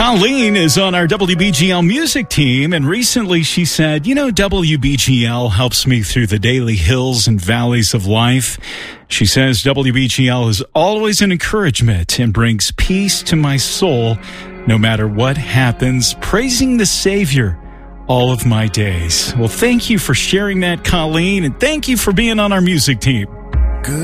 Colleen is on our WBGL music team, and recently she said, WBGL helps me through the daily hills and valleys of life. She says WBGL is always an encouragement and brings peace to my soul no matter what happens, praising the Savior all of my days. Well, thank you for sharing that, Colleen, and thank you for being on our music team.